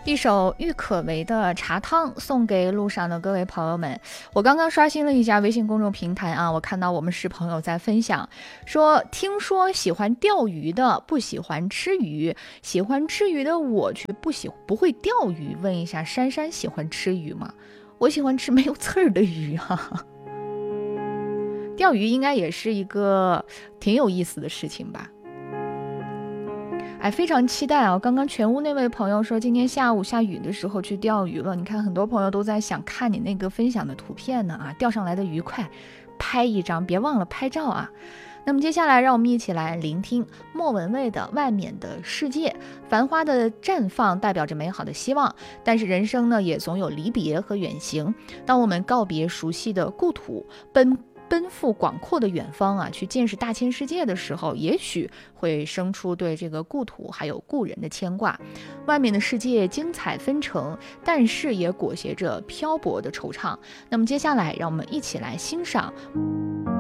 一首郁可唯的茶汤送给路上的各位朋友们。我刚刚刷新了一下微信公众平台啊，我看到我们是朋友在分享说，听说喜欢钓鱼的不喜欢吃鱼，喜欢吃鱼的我却不会钓鱼。问一下珊珊喜欢吃鱼吗？我喜欢吃没有刺儿的鱼啊。钓鱼应该也是一个挺有意思的事情吧。非常期待啊！刚刚全屋那位朋友说今天下午下雨的时候去钓鱼了，你看很多朋友都在想看你那个分享的图片呢啊，钓上来的鱼快拍一张，别忘了拍照啊。那么接下来让我们一起来聆听莫文蔚的《外面的世界》。繁花的绽放代表着美好的希望，但是人生呢也总有离别和远行。当我们告别熟悉的故土，奔赴广阔的远方啊，去见识大千世界的时候，也许会生出对这个故土还有故人的牵挂。外面的世界精彩纷呈，但是也裹挟着漂泊的惆怅。那么接下来让我们一起来欣赏